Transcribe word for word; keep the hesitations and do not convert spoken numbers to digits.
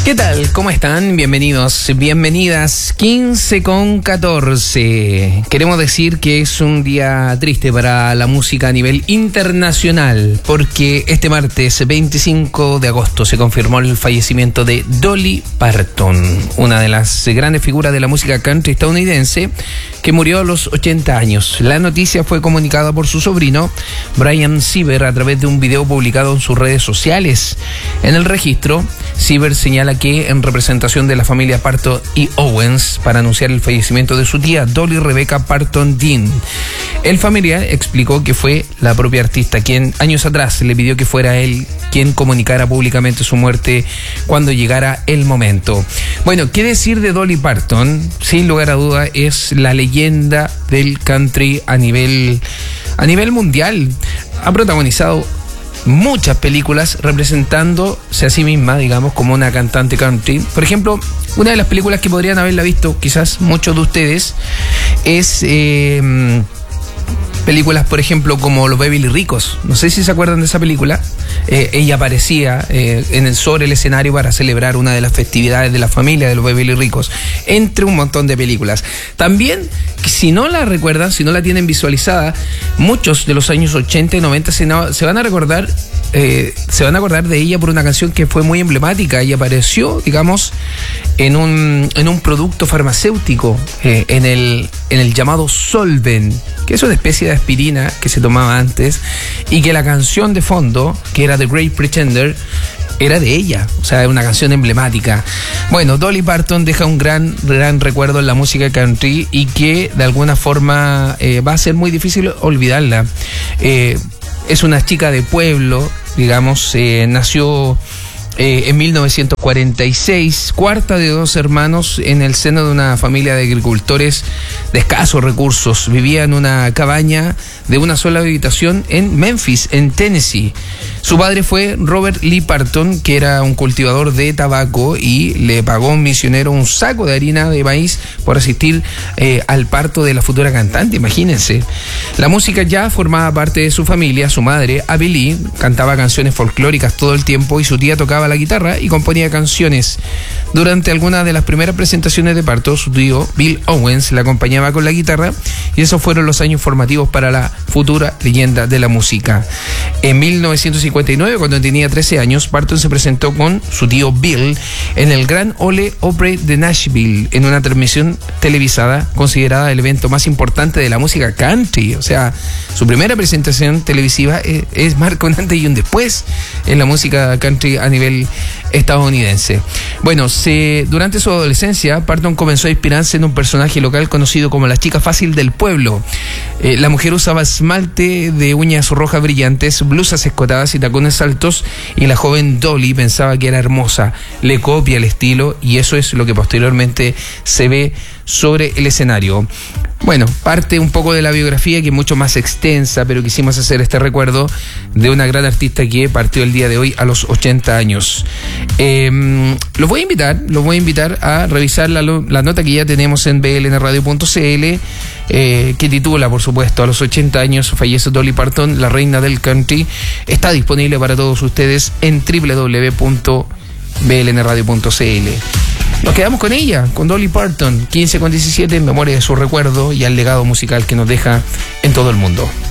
¿Qué tal? ¿Cómo están? Bienvenidos, bienvenidas. quince con catorce. Queremos decir que es un día triste para la música a nivel internacional, porque este martes veinticinco de agosto se confirmó el fallecimiento de Dolly Parton, una de las grandes figuras de la música country estadounidense, que murió a los ochenta años. La noticia fue comunicada por su sobrino, Brian Sieber, a través de un video publicado en sus redes sociales. En el registro, Sieber señala que en representación de la familia Parton y Owens, para anunciar el fallecimiento de su tía Dolly Rebecca Parton Dean. El familiar explicó que fue la propia artista quien años atrás le pidió que fuera él quien comunicara públicamente su muerte cuando llegara el momento. Bueno, ¿qué decir de Dolly Parton? Sin lugar a duda es la leyenda del country a nivel, a nivel mundial. Ha protagonizado muchas películas representándose a sí misma, digamos, como una cantante country. Por ejemplo, una de las películas que podrían haberla visto quizás muchos de ustedes es eh, películas, por ejemplo, como Los Beverly Ricos. No sé si se acuerdan de esa película. Eh, ella aparecía eh, en el, sobre el escenario para celebrar una de las festividades de la familia de los Beverly Ricos, entre un montón de películas. También, si no la recuerdan, si no la tienen visualizada, muchos de los años ochenta y noventa se, no, se van a recordar eh, se van a acordar de ella por una canción que fue muy emblemática. Ella apareció, digamos, en un, en un producto farmacéutico, eh, en, el, en el llamado Solven, que es una especie de aspirina que se tomaba antes, y que la canción de fondo, que era The Great Pretender, era de ella. O sea, una canción emblemática. Bueno, Dolly Parton deja un gran, gran recuerdo en la música country y que de alguna forma eh, va a ser muy difícil olvidarla. Eh, es una chica de pueblo, digamos, eh, nació Eh, en mil novecientos cuarenta y seis, cuarta de dos hermanos en el seno de una familia de agricultores de escasos recursos. Vivía en una cabaña de una sola habitación en Memphis, en Tennessee. Su padre fue Robert Lee Parton, que era un cultivador de tabaco, y le pagó a un misionero un saco de harina de maíz por asistir eh, al parto de la futura cantante, imagínense. La música ya formaba parte de su familia. Su madre, Abby Lee, cantaba canciones folclóricas todo el tiempo y su tía tocaba la guitarra y componía canciones. Durante algunas de las primeras presentaciones de parto, su tío Bill Owens la acompañaba con la guitarra, y esos fueron los años formativos para la futura leyenda de la música. En mil novecientos cincuenta y nueve, cuando tenía trece años, Parton se presentó con su tío Bill en el Grand Ole Opry de Nashville, en una transmisión televisada considerada el evento más importante de la música country. O sea, su primera presentación televisiva es, es marca un antes y un después en la música country a nivel estadounidense. Bueno, se, durante su adolescencia, Parton comenzó a inspirarse en un personaje local conocido como la chica fácil del pueblo. Eh, la mujer usaba esmalte de uñas rojas brillantes, blusas escotadas y tacones altos, y la joven Dolly pensaba que era hermosa. Le copia el estilo, y eso es lo que posteriormente se ve sobre el escenario. Bueno, parte un poco de la biografía, que es mucho más extensa, pero quisimos hacer este recuerdo de una gran artista que partió el día de hoy a los ochenta años. Eh, los voy a invitar, los voy a invitar a revisar la, la nota que ya tenemos en b l n radio punto c l, eh, que titula, por supuesto, a los ochenta años fallece Dolly Parton, la reina del country. Está disponible para todos ustedes en w w w punto b l n radio punto c l. Nos quedamos con ella, con Dolly Parton, quince con diecisiete, en memoria de su recuerdo y al legado musical que nos deja en todo el mundo.